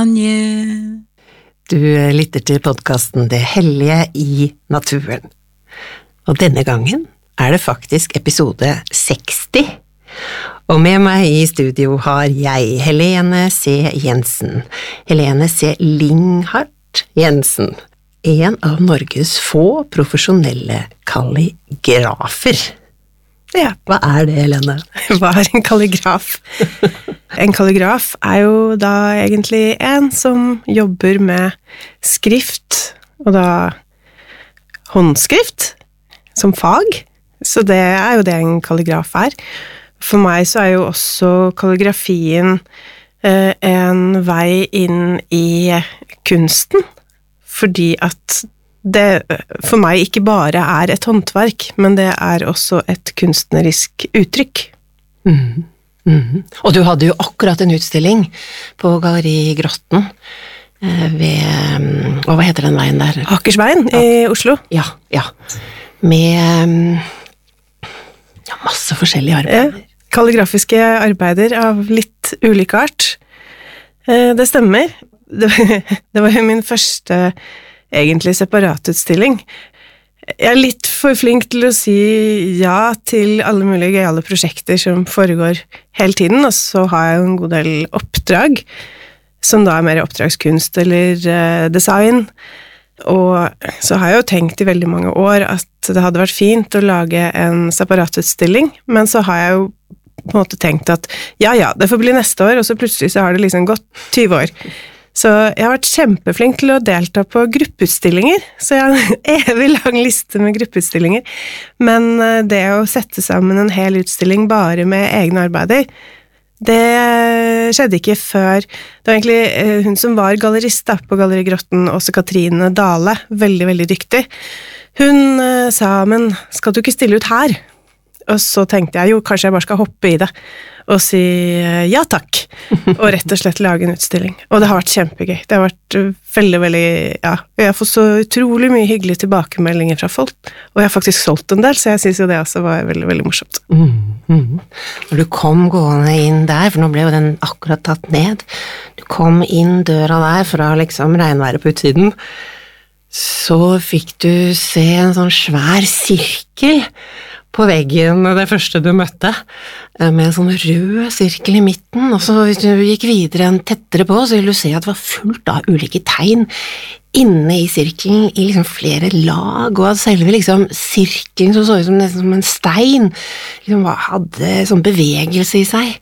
champagne. Du lytter til podcasten Det hellige i naturen. Og denne gangen det faktisk episode 60. Og med meg i studio har jeg Helene C. Jensen. Helene C. Linghardt Jensen. En av Norges få profesjonelle kalligrafer. Ja. Hva det, Helene? Hva en kalligraf? En kalligraf jo da egentlig en som jobber med skrift, og da håndskrift, som fag. Så det jo det en kalligraf For meg så jo også kalligrafien en vei inn i kunsten, fordi at det for meg ikke bare et håndverk, men det også et kunstnerisk uttrykk. Og du hadde jo akkurat en utstilling på Galleri Grotten ved, hva heter den veien der? Akersveien i Oslo. Ja. Med masse forskjellige arbeider. Kalligrafiske arbeider av litt ulik art. Det stemmer. Det var jo min første egentlig separatutstilling. Jeg litt for flink til å si ja til alle mulige gøyale prosjekter som foregår hele tiden, og så har jeg jo en god del oppdrag, som da mer oppdragskunst eller design. Og så har jeg jo tenkt i veldig mange år at det hadde vært fint å lage en separatutstilling, men så har jeg jo på en måte tenkt at ja, det får bli neste år, og så plutselig så har det liksom gått 20 år. Så jeg har vært kjempeflink til å delta på gruppeutstillinger, så jeg har en evig lang liste med gruppeutstillinger. Men det å sette sammen en hel utstilling bare med egne arbeider, det skjedde ikke før. Det var egentlig hun som var gallerist på Galleri Grotten, Åse Katrine Dale, veldig, veldig dyktig. Hun sa, men skal du ikke stille ut her? Og så tenkte jeg jo, kanskje jeg bare skal hoppe i det, og si ja takk, og rett og slett lage en utstilling. Og det har vært kjempegøy. Det har vært veldig, veldig, jeg har fått så utrolig mye hyggelige tilbakemeldinger fra folk, og jeg har faktisk solgt en del, så jeg synes jo det også var veldig, veldig morsomt. Når du kom gående inn der, for nå ble jo den akkurat tatt ned, du kom inn døra der fra liksom regnværet på utsiden, så fikk du se en sånn svær sirkel på veggen, det første du møtte, med en sånn rød sirkel i midten, og så hvis du gikk videre tettere på, så ville du se at det var fullt av ulike tegn inne i sirkelen, i liksom flere lag, og at selve liksom sirkelen så ut som nesten som en stein, liksom hadde sånn bevegelse i seg.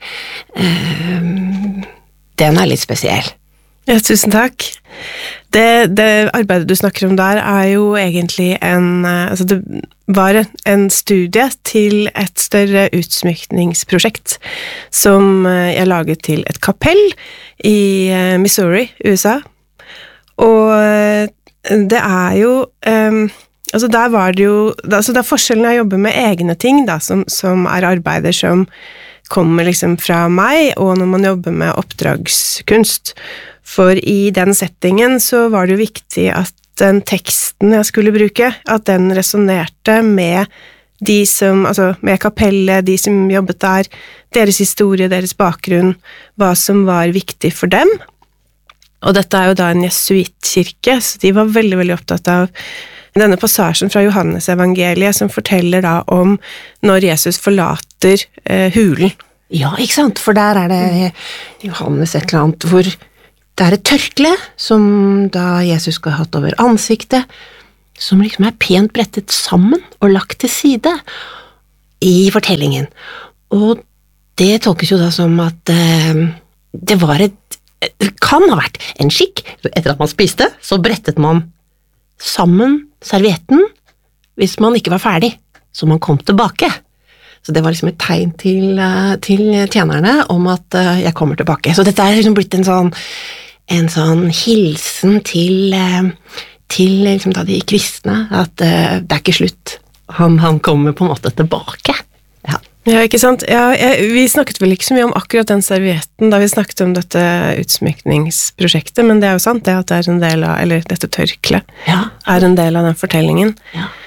Den litt spesiell. Ja, tusen takk. Det arbeidet du snakker om der jo egentlig det var en studie til et større utsmykningsprosjekt som jeg laget til et kapell i Missouri, USA. Og det jo der var det jo, det forskjellen jeg jobber med egne ting da, som arbeider som kommer liksom fra meg, og når man jobber med oppdragskunst. For i den settingen så var det jo viktig at den teksten jeg skulle bruke, at den resonerte med de som, med kapellet, de som jobbet der, deres historie, deres bakgrunn, hva som var viktig for dem. Og dette jo da en jesuittkirke, så de var veldig, veldig opptatt av denne passasjen fra Johannes evangeliet, som forteller da om når Jesus forlater hulen. Ja, ikke sant? For der det Johannes et eller annet, hvor det et tørkle som da Jesus skal ha hatt over ansiktet, som liksom pent brettet sammen og lagt til side i fortellingen. Og det tolkes jo da som at det kan ha vært en skikk. Etter at man spiste, så brettet man sammen servietten hvis man ikke var ferdig, så man kom tilbake. Så det var liksom et tegn til tjenerne om at jeg kommer tilbake. Så dette liksom blitt en sånn hilsen til liksom da de kristne, at det ikke slutt. Han kommer på en måte tilbake. Ja, ikke sant? Vi snakket vel ikke så mye om akkurat den servietten da vi snakket om dette utsmykningsprosjektet, men det jo sant det at det en del av, eller dette tørkle en del av den fortellingen. Ja.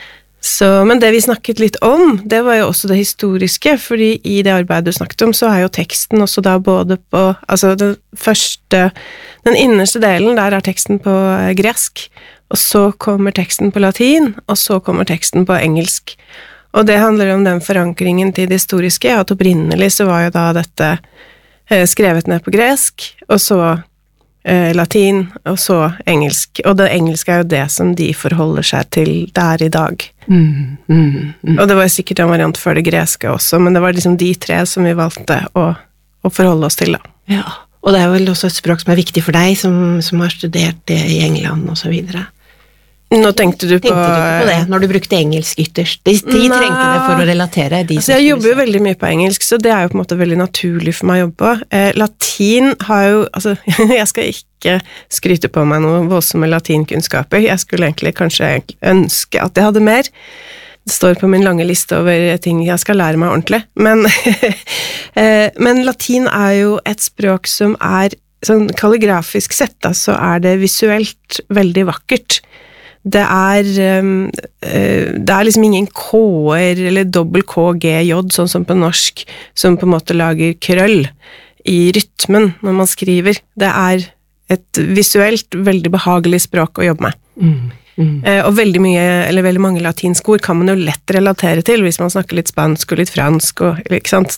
Men det vi snakket litt om, det var jo også det historiske, fordi i det arbeidet du snakket om, så jo teksten også da både på, altså den innerste delen, der teksten på gresk, og så kommer teksten på latin, og så kommer teksten på engelsk. Og det handler om den forankringen til det historiske, at opprinnelig så var jo da dette skrevet ned på gresk, og så latin, og så engelsk. Og det engelske jo det som de forholder seg til der i dag. Og det var sikkert en variant før det greske også, men det var liksom de tre som vi valgte å forholde oss til da. Ja, og det vel også et språk som viktig for deg, som har studert det i England og så videre. Nå tenkte du på det, når du brukte engelsk ytterst? De trengte det for å relatere. Altså, jeg jobber jo veldig mye på engelsk, så det jo på en måte veldig naturlig for meg å jobbe på. Latin har jo, altså, jeg skal ikke skryte på meg noen voldsomme latinkunnskaper. Jeg skulle egentlig kanskje ønske at jeg hadde mer. Det står på min lange liste over ting jeg skal lære meg ordentlig. Men latin jo et språk som sånn kalligrafisk sett, da, så det visuelt veldig vakkert. Det liksom ingen K-er eller dobbel K-G-J, sånn som på norsk, som på en måte lager krøll i rytmen når man skriver. Det et visuelt veldig behagelig språk å jobbe med. Og veldig mange latinske ord kan man jo lett relatere til hvis man snakker litt spansk og litt fransk og, ikke sant?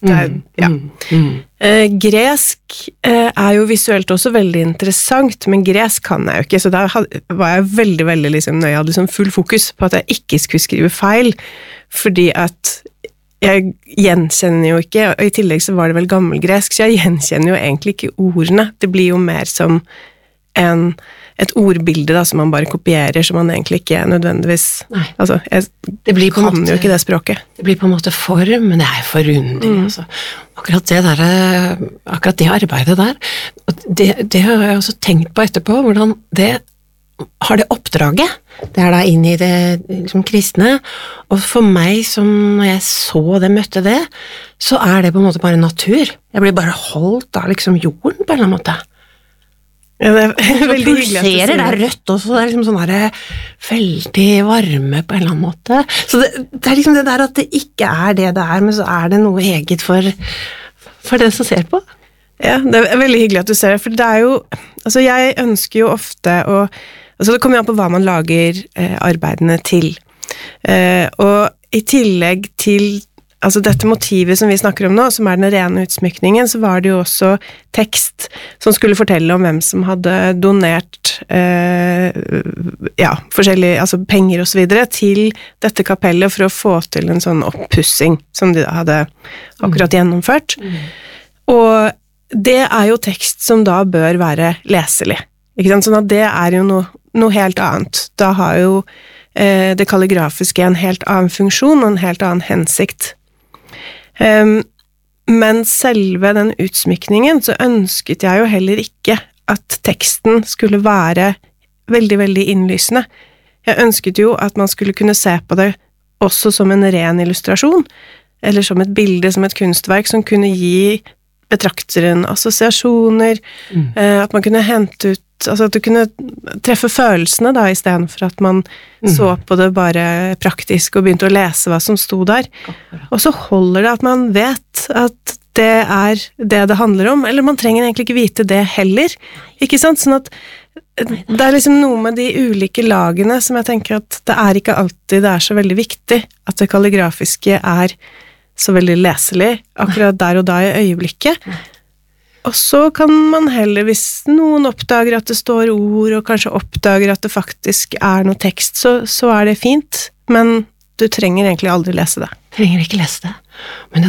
Gresk jo visuelt også veldig interessant, men gresk kan jeg jo ikke, så da var jeg veldig, veldig liksom, jeg hadde liksom full fokus på at jeg ikke skulle skrive feil, fordi at jeg gjenkjenner jo ikke, og i tillegg så var det vel gammelgresk, så jeg gjenkjenner jo egentlig ikke ordene. Det blir jo mer som et ordbilde da, som man bare kopierer, som man egentlig ikke nødvendigvis... Nei. Altså, det blir på kan måte, jo ikke det språket. Det blir på en måte form, men det jo forunderlig. Altså. Akkurat det arbeidet der, det har jeg også tenkt på etterpå, hvordan det har det oppdraget. Det da inn i det liksom, kristne, og for meg, som når jeg så det, møtte det, så det på en måte bare natur. Jeg blir bare holdt av liksom, jorden på en eller annen måte. Ja, det veldig hyggelig at du sier det. Det rødt også, det liksom sånn der veldig varme på en eller annen måte. Så det liksom det der at det ikke det men så det noe eget for den som ser på. Ja, det veldig hyggelig at du ser det, for det jo, altså jeg ønsker jo ofte altså det kommer jo an på hva man lager arbeidene til. Og i tillegg til altså dette motivet som vi snakker om nå, som den rene utsmykningen, så var det jo også tekst som skulle fortelle om hvem som hadde donert forskjellige, altså penger og så videre, til dette kapellet for å få til en sånn oppussing som de da hadde akkurat gjennomført. Og det jo tekst som da bør være leselig. Ikke sant? Sånn at det jo noe helt annet. Da har jo det kalligrafiske en helt annen funksjon og en helt annen hensikt. Men selve den utsmykningen så ønsket jeg jo heller ikke at teksten skulle være veldig, veldig innlysende. Jeg ønsket jo at man skulle kunne se på det også som en ren illustrasjon, eller som et bilde, som et kunstverk som kunne gi betrakteren assosiasjoner, at man kunne hente ut, altså at du kunne treffe følelsene da, i stedet for at man så på det bare praktisk og begynte å lese hva som sto der. Og så holder det at man vet at det det handler om, eller man trenger egentlig ikke vite det heller, ikke sant? Sånn at det liksom noe med de ulike lagene som jeg tenker at det ikke alltid det så veldig viktig at det kalligrafiske så veldig leselig akkurat der og da i øyeblikket. Og så kan man heller, hvis noen oppdager at det står ord, og kanskje oppdager at det faktisk noe tekst, så det fint, men du trenger egentlig aldri lese det. Trenger ikke lese det. Men